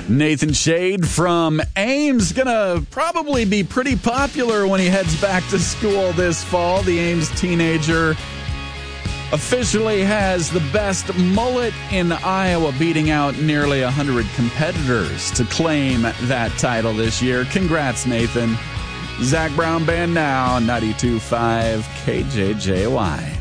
Nathan Shade from Ames gonna probably be pretty popular when he heads back to school this fall. The Ames teenager officially has the best mullet in Iowa, beating out nearly 100 competitors to claim that title this year. Congrats, Nathan. Zach Brown Band now, 92.5 KJJY.